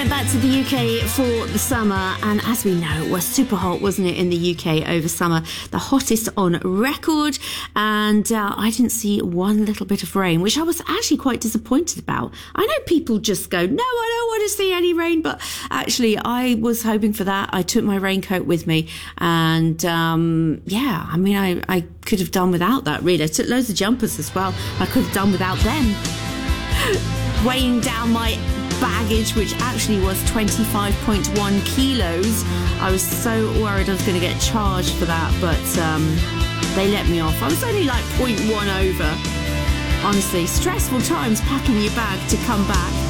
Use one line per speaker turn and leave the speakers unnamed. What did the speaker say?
went back to the UK for the summer, and as we know, it was super hot, wasn't it, in the UK over summer? The hottest on record, and I didn't see one little bit of rain, which I was actually quite disappointed about. I know people just go, no, I don't want to see any rain, but actually I was hoping for that. I took my raincoat with me, and I could have done without that, really. I took loads of jumpers as well. I could have done without them. Weighing down my baggage, which actually was 25.1 kilos. I was so worried I was going to get charged for that, but they let me off. I was only like 0.1 over. Honestly, stressful times packing your bag to come back.